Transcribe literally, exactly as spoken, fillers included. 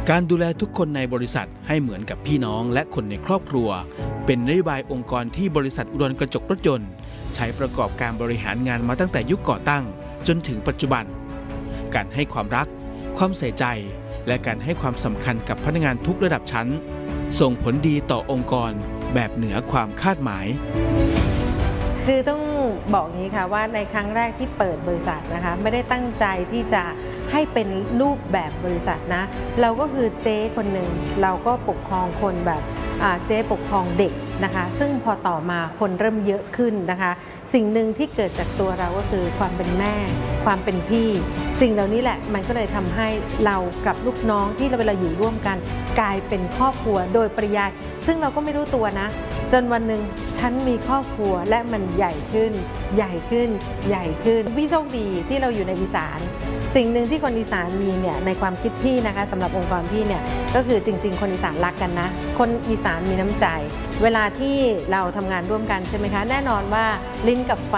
การดูแลทุกคนในบริษัทให้เหมือนกับพี่น้องและคนในครอบครัวเป็นนโยบายองค์กรที่บริษัทอุดรกระจกรถยนต์ใช้ประกอบการบริหารงานมาตั้งแต่ยุคก่อตั้งจนถึงปัจจุบันการให้ความรักความใส่ใจและการให้ความสำคัญกับพนักงานทุกระดับชั้นส่งผลดีต่อองค์กรแบบเหนือความคาดหมายคือต้องบอกงี้ค่ะว่าในครั้งแรกที่เปิดบริษัทนะคะไม่ได้ตั้งใจที่จะให้เป็นรูปแบบบริษัทนะเราก็คือเจ๊คนหนึ่งเราก็ปกครองคนแบบเจ๊ปกครองเด็กนะคะซึ่งพอต่อมาคนเริ่มเยอะขึ้นนะคะสิ่งหนึ่งที่เกิดจากตัวเราก็คือความเป็นแม่ความเป็นพี่สิ่งเหล่านี้แหละมันก็เลยทำให้เรากับลูกน้องที่เราเวลาอยู่ร่วมกันกลายเป็นครอบครัวโดยปริยายซึ่งเราก็ไม่รู้ตัวนะจนวันหนึ่งฉันมีครอบครัวและมันใหญ่ขึ้นใหญ่ขึ้นใหญ่ขึ้นพี่โชคดีที่เราอยู่ในอีสานสิ่งหนึ่งที่คนอีสานมีเนี่ยในความคิดพี่นะคะสำหรับองค์กรพี่เนี่ยก็คือจริงๆคนอีสานรักกันนะคนอีสานมีน้ำใจเวลาที่เราทำงานร่วมกันใช่ไหมคะแน่นอนว่าลิ้นกับฟัน